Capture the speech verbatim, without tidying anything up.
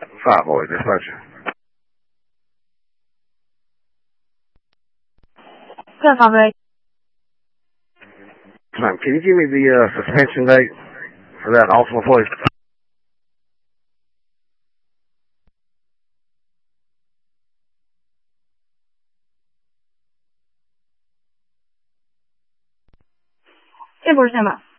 Five boy, dispatcher. Good, five eight. Ma'am, can you give me the uh, suspension date for that Altima, please? ten four, stand by.